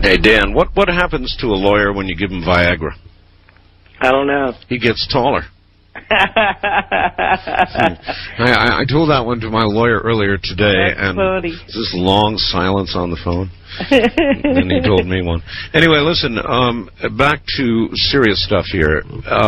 Hey, Dan, what happens to a lawyer when you give him Viagra? I don't know. He gets taller. I told that one to my lawyer earlier today, That's funny. This long silence on the phone. And he told me one. Anyway, listen, back to serious stuff here.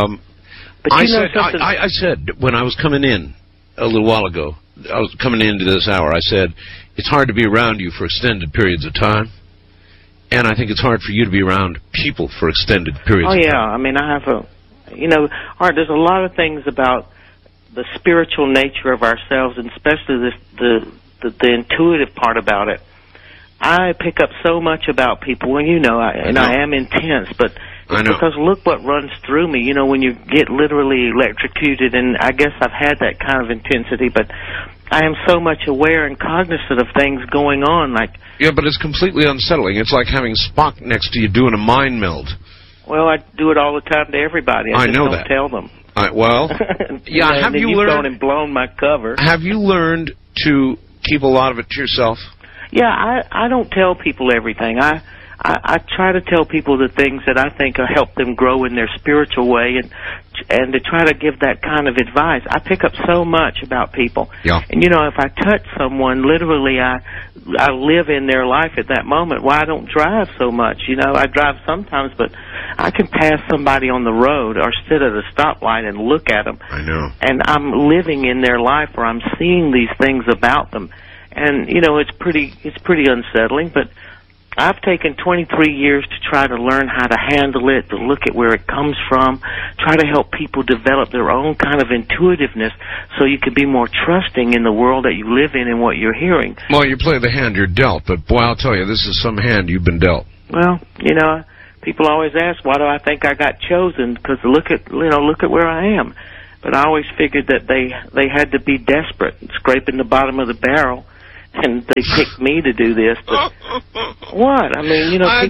I said when I was coming in a little while ago, I was coming into this hour, I said, it's hard to be around you for extended periods of time. And I think it's hard for you to be around people for extended periods of time. Oh, yeah. I mean, I have Art, there's a lot of things about the spiritual nature of ourselves, and especially the intuitive part about it. I pick up so much about people, and I am intense, but it's because look what runs through me. You know, when you get literally electrocuted, and I guess I've had that kind of intensity, but I am so much aware and cognizant of things going on. Yeah, but it's completely unsettling. It's like having Spock next to you doing a mind meld. Well, I do it all the time to everybody. I just know don't that. Tell them. Yeah. Have you learned? Gone and blown my cover. Have you learned to keep a lot of it to yourself? Yeah, I don't tell people everything. I try to tell people the things that I think will help them grow in their spiritual way, and to try to give that kind of advice. I pick up so much about people. Yeah. And, if I touch someone, literally I live in their life at that moment. Well, I don't drive so much. I drive sometimes, but I can pass somebody on the road or sit at a stoplight and look at them. I know. And I'm living in their life, or I'm seeing these things about them. And, it's pretty unsettling, but I've taken 23 years to try to learn how to handle it, to look at where it comes from, try to help people develop their own kind of intuitiveness so you can be more trusting in the world that you live in and what you're hearing. Well, you play the hand you're dealt, but boy, I'll tell you, this is some hand you've been dealt. Well, people always ask, why do I think I got chosen? Because look at where I am. But I always figured that they had to be desperate, scraping the bottom of the barrel. And they picked me to do this, but what? I mean,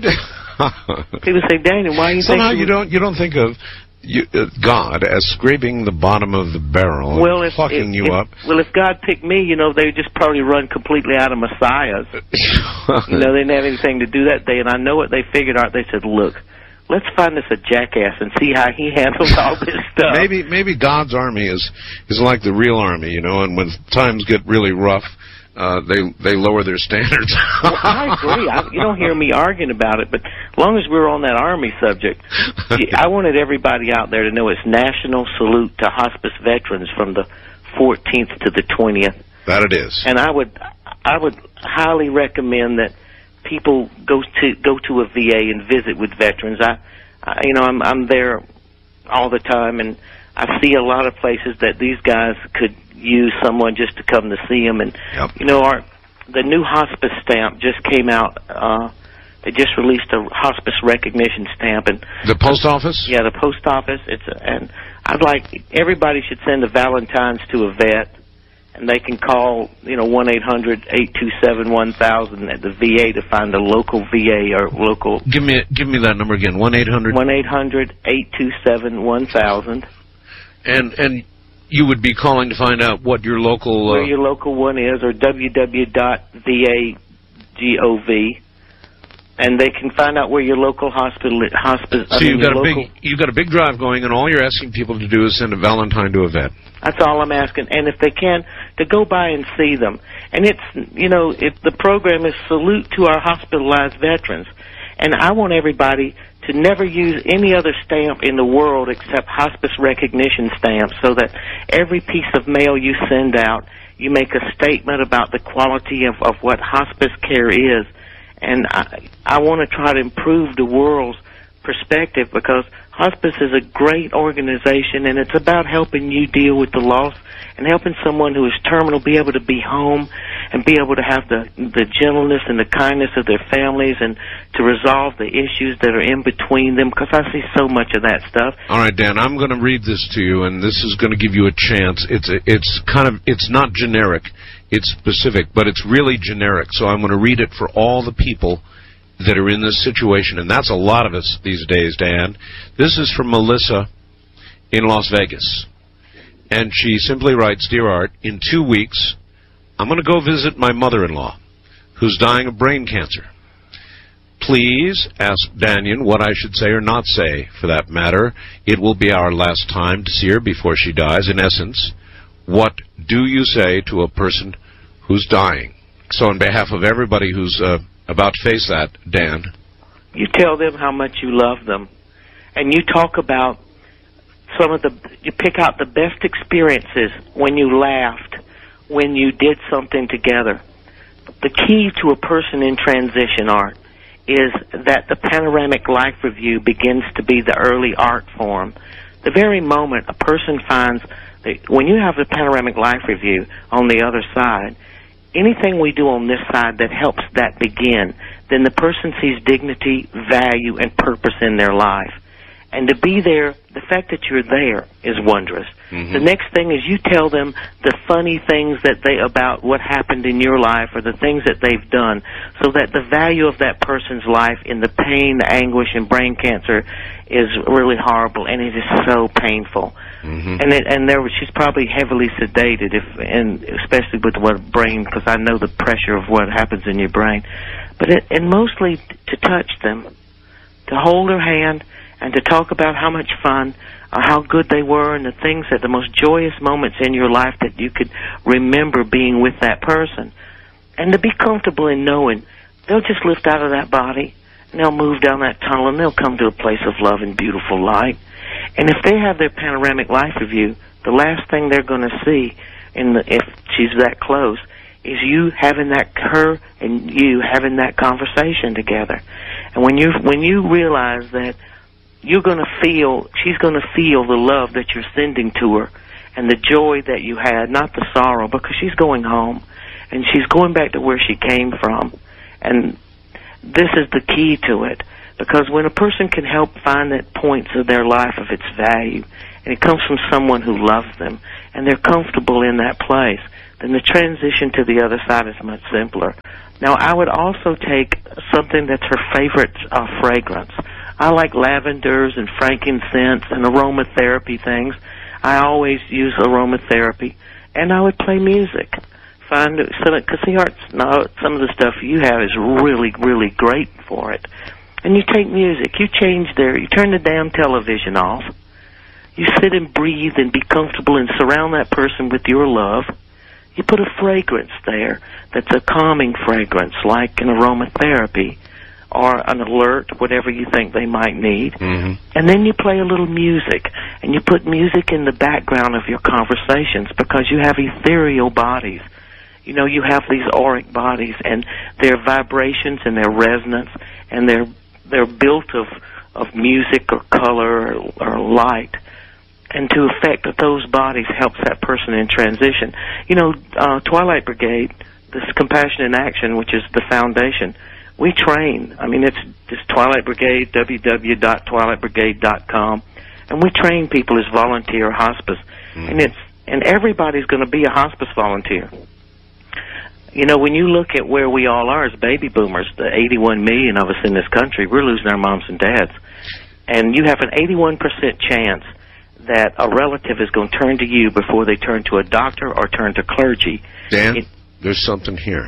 people say, Daniel, why do you somehow you don't think of God as scraping the bottom of the barrel, plucking you up. Well, if God picked me, they would just probably run completely out of messiahs. They didn't have anything to do that day, and I know what they figured out. They said, look, let's find us a jackass and see how he handles all this stuff. Maybe God's army is like the real army, and when times get really rough, they lower their standards. Well, I agree. You don't hear me arguing about it, but as long as we're on that Army subject, I wanted everybody out there to know it's National Salute to Hospice Veterans from the 14th to the 20th. That it is. And I would highly recommend that people go to a VA and visit with veterans. I'm there all the time, and I see a lot of places that these guys could use someone just to come to see them. And, the new hospice stamp just came out. They just released a hospice recognition stamp. And the post office? Yeah, the post office. And I'd like, everybody should send a Valentine's to a vet, and they can call, 1-800-827-1000 at the VA to find a local VA or local. Give me that number again, 1-800? 1-800-827-1000. And you would be calling to find out what your local... where your local one is, or www.va.gov, and they can find out where your local hospice... So you've got a big drive going, and all you're asking people to do is send a Valentine to a vet. That's all I'm asking. And if they can, to go by and see them. And it's, if the program is Salute to Our Hospitalized Veterans. And I want everybody to never use any other stamp in the world except hospice recognition stamps, so that every piece of mail you send out, you make a statement about the quality of what hospice care is. And I want to try to improve the world's perspective, because hospice is a great organization, and it's about helping you deal with the loss and helping someone who is terminal be able to be home and be able to have the gentleness and the kindness of their families, and to resolve the issues that are in between them, because I see so much of that stuff. All right, Dan, I'm going to read this to you, and this is going to give you a chance. It's not generic, it's specific, but it's really generic. So I'm going to read it for all the people that are in this situation, and that's a lot of us these days, Dan. This is from Melissa in Las Vegas, and she simply writes, Dear Art, in 2 weeks, I'm going to go visit my mother-in-law, who's dying of brain cancer. please ask Danyan what I should say or not say, for that matter. It will be our last time to see her before she dies. In essence, what do you say to a person who's dying? So on behalf of everybody who's about to face that, Dan. You tell them how much you love them. And you talk about you pick out the best experiences when you laughed, when you did something together. The key to a person in transition, Art, is that the panoramic life review begins to be the early art form. The very moment a person finds that when you have the panoramic life review on the other side, anything we do on this side that helps that begin, then the person sees dignity, value, and purpose in their life. And to be there, the fact that you're there is wondrous. The next thing is you tell them the funny things about what happened in your life or the things that they've done, so that the value of that person's life in the pain, the anguish, and brain cancer is really horrible, and it is so painful. She's probably heavily sedated, especially with what brain, because I know the pressure of what happens in your brain. And mostly to touch them, to hold their hand, and to talk about how much fun or how good they were and the most joyous moments in your life that you could remember being with that person. And to be comfortable in knowing they'll just lift out of that body and they'll move down that tunnel and they'll come to a place of love and beautiful light. And if they have their panoramic life review, the last thing they're going to see, if she's that close, is her and you having that conversation together. And when you realize that she's going to feel the love that you're sending to her and the joy that you had, not the sorrow, because she's going home and she's going back to where she came from. And this is the key to it, because when a person can help find that points of their life of its value, and it comes from someone who loves them, and they're comfortable in that place, then the transition to the other side is much simpler. Now, I would also take something that's her favorite fragrance. I like lavenders and frankincense and aromatherapy things. I always use aromatherapy. And I would play music. Because some of the stuff you have is really, really great for it. And you take music. You turn the damn television off. You sit and breathe and be comfortable and surround that person with your love. You put a fragrance there that's a calming fragrance, like an aromatherapy or an alert, whatever you think they might need. And then you play a little music, and you put music in the background of your conversations, because you have ethereal bodies. You have these auric bodies, and their vibrations and their resonance, and they're built of music or color or light. And to affect those bodies helps that person in transition. Twilight Brigade, this Compassion in Action, which is the foundation, we train. It's just Twilight Brigade, www.twilightbrigade.com, and we train people as volunteer hospice. And everybody's going to be a hospice volunteer. When you look at where we all are as baby boomers, the 81 million of us in this country, we're losing our moms and dads. And you have an 81% chance that a relative is going to turn to you before they turn to a doctor or turn to clergy. Dan, there's something here.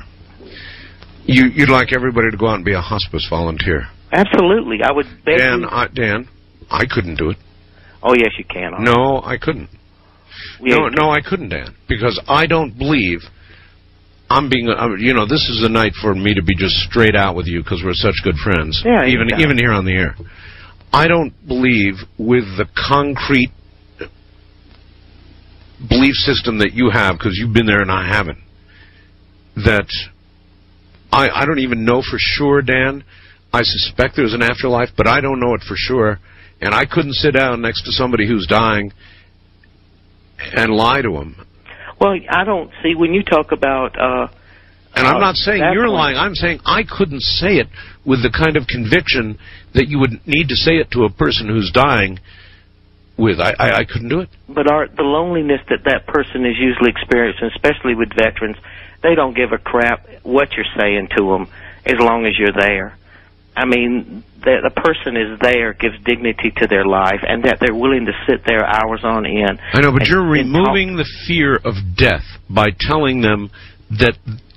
You'd like everybody to go out and be a hospice volunteer. Absolutely. I would beg Dan, I couldn't do it. Oh, yes, you can. No, I couldn't. No, I couldn't, Dan, because I don't believe I'm being, this is a night for me to be just straight out with you because we're such good friends, even here on the air. I don't believe with the concrete belief system that you have, because you've been there and I haven't, that I don't even know for sure, Dan. I suspect there's an afterlife, but I don't know it for sure. And I couldn't sit down next to somebody who's dying and lie to him. Well, I don't see when you talk about... and I'm not saying you're lying. I'm saying I couldn't say it with the kind of conviction that you would need to say it to a person who's dying with. I couldn't do it. But the loneliness that person is usually experiencing, especially with veterans, they don't give a crap what you're saying to them as long as you're there. The person is there gives dignity to their life, and that they're willing to sit there hours on end. I know, but you're removing the fear of death by telling them that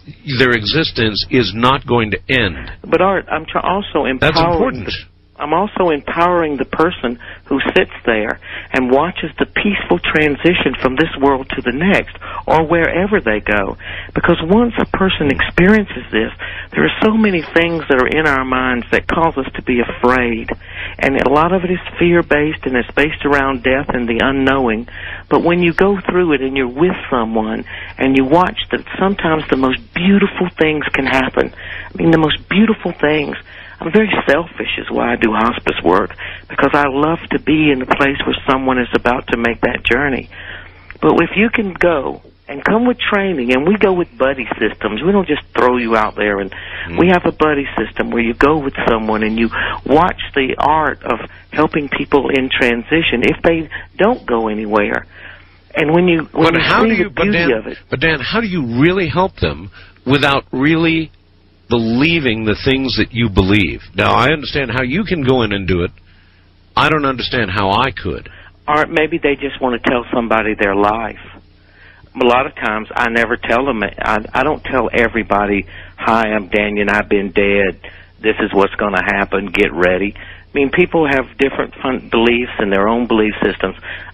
their existence is not going to end. But Art, I'm also empowering. That's important. I'm also empowering the person who sits there and watches the peaceful transition from this world to the next, or wherever they go. Because once a person experiences this, there are so many things that are in our minds that cause us to be afraid. And a lot of it is fear-based, and it's based around death and the unknowing. But when you go through it and you're with someone and you watch that sometimes the most beautiful things can happen. I mean, the most beautiful things. I'm very selfish is why I do hospice work, because I love to be in a place where someone is about to make that journey. But if you can go and come with training, and we go with buddy systems, we don't just throw you out there, and we have a buddy system where you go with someone and you watch the art of helping people in transition if they don't go anywhere. And when you see the beauty of it. But Dan, how do you really help them without really believing the things that you believe? Now, I understand how you can go in and do it. I don't understand how I could. Or maybe they just want to tell somebody their life. A lot of times, I never tell them. I don't tell everybody, "Hi, I'm Daniel, I've been dead. This is what's going to happen. Get ready." I mean, people have different beliefs and their own belief systems.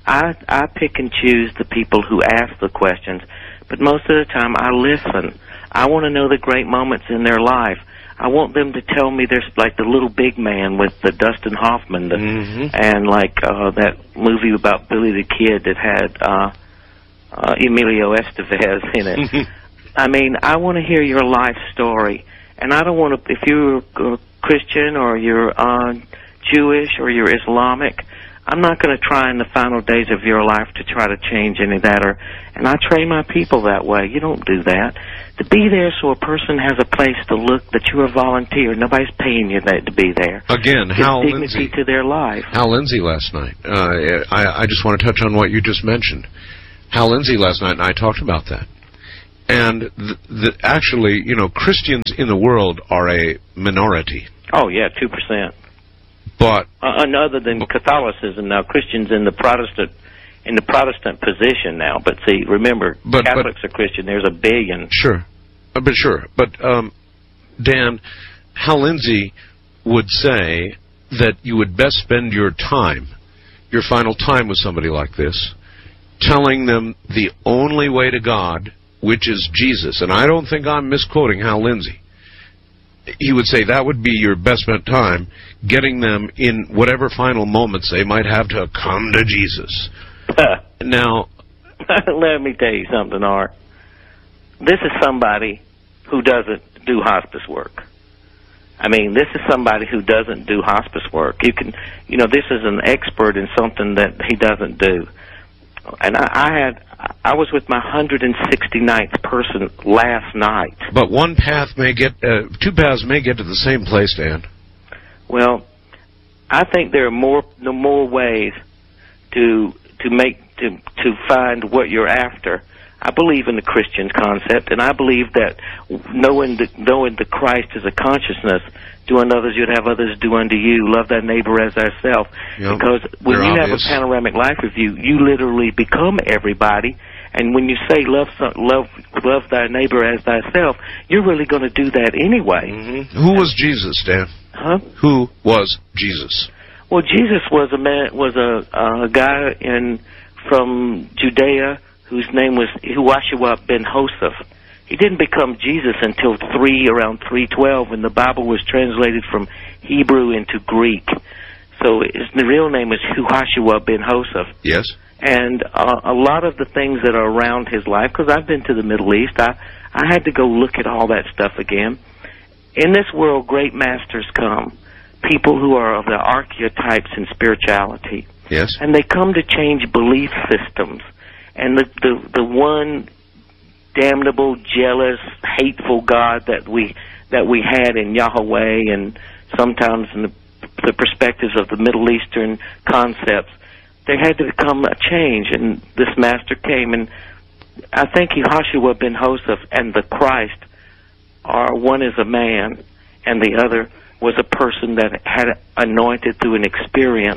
I pick and choose the people who ask the questions, but most of the time, I listen. I want to know the great moments in their life. I want them to tell me there's like the Little Big Man with the Dustin Hoffman, and like that movie about Billy the Kid that had Emilio Estevez in it. I mean, I want to hear your life story, and I don't want to. If you're a Christian or you're Jewish or you're Islamic, I'm not going to try in the final days of your life to try to change any of that. And I train my people that way. You don't do that. To be there so a person has a place to look, that you're a volunteer. Nobody's paying you to be there. Again, Hal Lindsey. Dignity to their life. Hal Lindsey last night. I just want to touch on what you just mentioned. Hal Lindsey last night and I talked about that. And actually, you know, Christians in the world are a minority. Oh, yeah, 2%. But other than Catholicism, now Christians in the Protestant position now. But see, remember, Catholics are Christian. There's a billion. Sure, but Dan, Hal Lindsey would say that you would best spend your final time with somebody like this, telling them the only way to God, which is Jesus. And I don't think I'm misquoting Hal Lindsey. He would say that would be your best spent time, getting them in whatever final moments they might have to come to Jesus. Now, let me tell you something, Art. This is somebody who doesn't do hospice work. I mean, this is somebody who doesn't do hospice work. This is an expert in something that he doesn't do. And I was with my 169th person last night. But two paths may get to the same place, Dan. Well, I think there are more ways to find what you're after. I believe in the Christian concept, and I believe that knowing the Christ as a consciousness, do unto others, you'd have others do unto you. Love thy neighbor as thyself. Yep. Because when you have a panoramic life review, you literally become everybody. And when you say love thy neighbor as thyself, you're really going to do that anyway. Mm-hmm. Who was Jesus, Dan? Huh? Who was Jesus? Well, Jesus was a guy from Judea whose name was Yahushua ben Joseph. He didn't become Jesus until around 312, when the Bible was translated from Hebrew into Greek. So the real name is Yahushua ben Joseph. Yes. And a lot of the things that are around his life, because I've been to the Middle East, I had to go look at all that stuff again. In this world, great masters come, people who are of the archetypes in spirituality. Yes. And they come to change belief systems. And the one damnable, jealous, hateful God that we had in Yahweh, and sometimes in the perspectives of the Middle Eastern concepts, there had to become a change, and this master came. And I think Yahushua ben Joseph and the Christ one is a man, and the other was a person that had anointed through an experience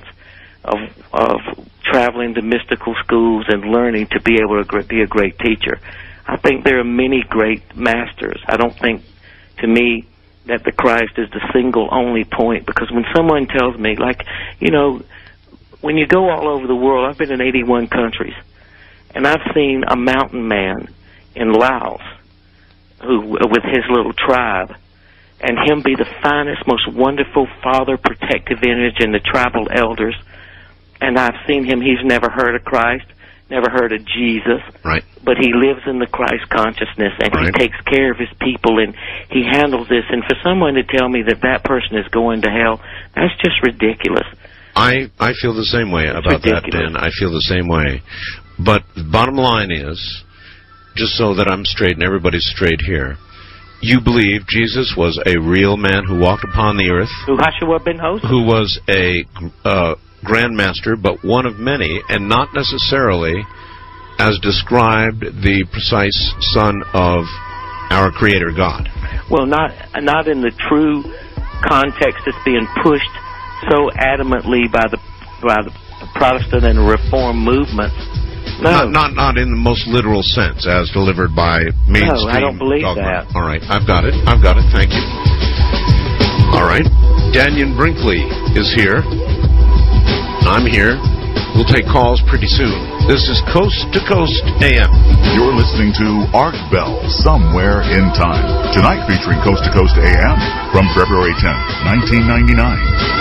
of traveling to mystical schools and learning to be able to be a great teacher. I think there are many great masters. I don't think, to me, that the Christ is the single only point, because when someone tells me, like, you know, when you go all over the world, I've been in 81 countries, and I've seen a mountain man in Laos with his little tribe, and him be the finest, most wonderful father protective image in the tribal elders. And I've seen him, he's never heard of Christ, never heard of Jesus, right, but he lives in the Christ consciousness, and right, he takes care of his people, and he handles this. And for someone to tell me that that person is going to hell, that's just ridiculous. I feel the same way about that, Dan. I feel the same way. But the bottom line is, just so that I'm straight and everybody's straight here, you believe Jesus was a real man who walked upon the earth, who was a Grand Master, but one of many, and not necessarily, as described, the precise Son of our Creator God. Well, not in the true context that's being pushed so adamantly by the Protestant and Reform movements. No. Not in the most literal sense, as delivered by mainstream. No, I don't believe dogma. that. All right, I've got it. Thank you. All right, Dannion Brinkley is here. I'm here. We'll take calls pretty soon. This is Coast to Coast AM. You're listening to Art Bell, Somewhere in Time. Tonight featuring Coast to Coast AM from February 10th, 1999.